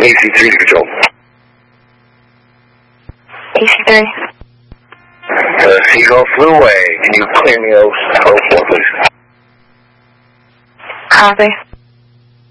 AC3 to control. AC3. Seagull flew away. Can you clear me 04, please? Copy.